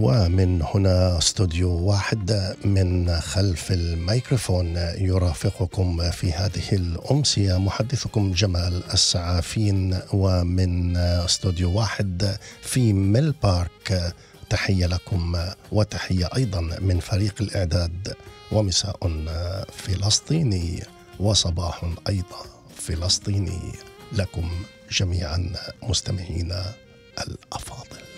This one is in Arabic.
ومن هنا استوديو واحد من خلف الميكروفون يرافقكم في هذه الأمسية محدثكم جمال السعافين، ومن استوديو واحد في ميل بارك تحية لكم وتحية أيضا من فريق الإعداد، ومساء فلسطيني وصباح أيضا فلسطيني لكم جميعا مستمعينا الأفاضل.